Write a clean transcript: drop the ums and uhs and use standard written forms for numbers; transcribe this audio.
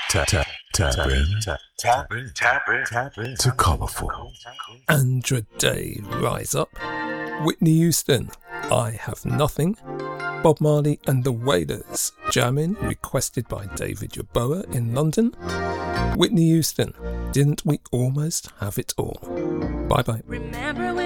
Tap in to colourful. Andra Day, Rise Up. Whitney Houston, I Have Nothing. Bob Marley and the Wailers, Jamming, requested by David Yeboah in London. Whitney Houston, Didn't We Almost Have It All? Bye bye. Remember